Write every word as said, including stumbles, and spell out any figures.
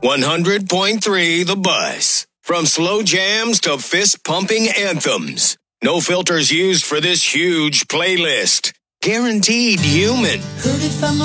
one hundred point three The Buzz. From slow jams to fist-pumping anthems. No filters used for this huge playlist. Guaranteed human. Heard it from a